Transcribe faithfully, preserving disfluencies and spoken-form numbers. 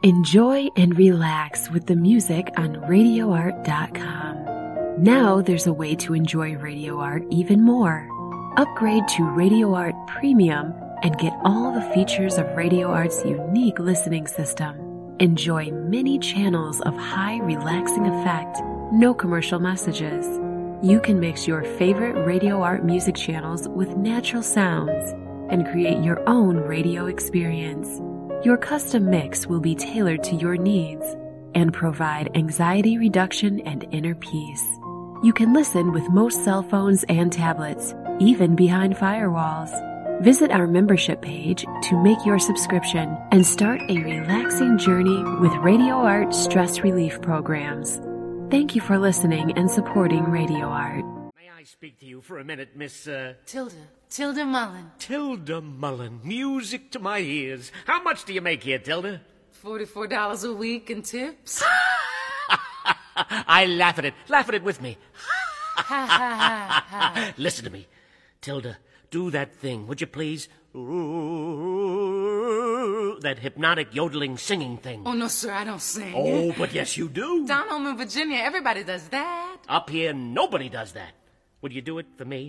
Enjoy and relax with the music on radio art dot com. Now there's a way to enjoy Radio Art even more. Upgrade to Radio Art Premium and get all the features of Radio Art's unique listening system. Enjoy many channels of high relaxing effect, no commercial messages. You can mix your favorite Radio Art music channels with natural sounds and create your own radio experience. Your custom mix will be tailored to your needs and provide anxiety reduction and inner peace. You can listen with most cell phones and tablets, even behind firewalls. Visit our membership page to make your subscription and start a relaxing journey with Radio Art stress relief programs. Thank you for listening and supporting Radio Art. May I speak to you for a minute, Miss, uh... Tilda. Tilda Mullen. Tilda Mullen. Music to my ears. How much do you make here, Tilda? Forty-four dollars a week in tips. I laugh at it. Laugh at it with me. Ha, ha, ha, ha. Listen to me. Tilda, do that thing, would you please? That hypnotic yodeling singing thing. Oh, no, sir, I don't sing. Oh, but yes, you do. Down home in Virginia, everybody does that. Up here, nobody does that. Would you do it for me?